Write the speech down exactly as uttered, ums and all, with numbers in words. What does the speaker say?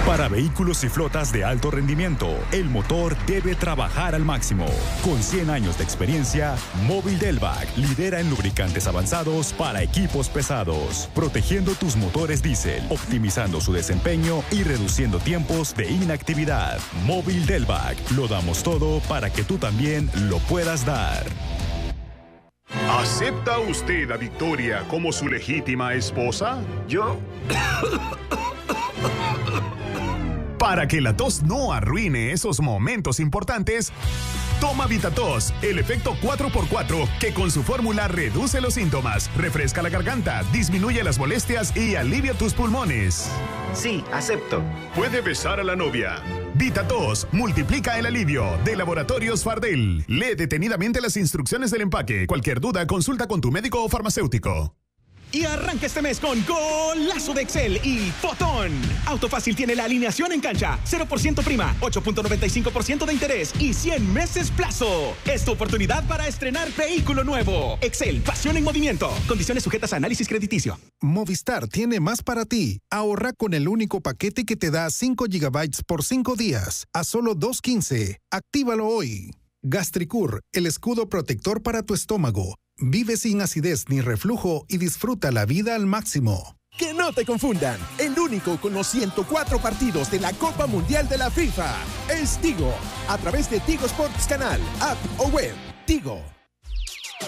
Para vehículos y flotas de alto rendimiento, el motor debe trabajar al máximo. Con cien años de experiencia, Móvil Delvac lidera en lubricantes avanzados para equipos pesados, protegiendo tus motores diésel, optimizando su desempeño y reduciendo tiempos de inactividad. Móvil Delvac, lo damos todo para que tú también lo puedas dar. ¿Acepta usted a Victoria como su legítima esposa? Yo... Para que la tos no arruine esos momentos importantes, toma VitaTos, el efecto cuatro por cuatro, que con su fórmula reduce los síntomas, refresca la garganta, disminuye las molestias y alivia tus pulmones. Sí, acepto. Puede besar a la novia. VitaTos multiplica el alivio, de Laboratorios Fardel. Lee detenidamente las instrucciones del empaque. Cualquier duda, consulta con tu médico o farmacéutico. Y arranca este mes con Golazo de Excel y Fotón. Autofácil tiene la alineación en cancha, cero por ciento prima, ocho punto noventa y cinco por ciento de interés y cien meses plazo. Es tu oportunidad para estrenar vehículo nuevo. Excel, pasión en movimiento. Condiciones sujetas a análisis crediticio. Movistar tiene más para ti. Ahorra con el único paquete que te da cinco gigabytes por cinco días a solo dos quince. Actívalo hoy. Gastricur, el escudo protector para tu estómago. Vive sin acidez ni reflujo y disfruta la vida al máximo. Que no te confundan, el único con los ciento cuatro partidos de la Copa Mundial de la FIFA es Tigo, a través de Tigo Sports Canal, app o web. Tigo.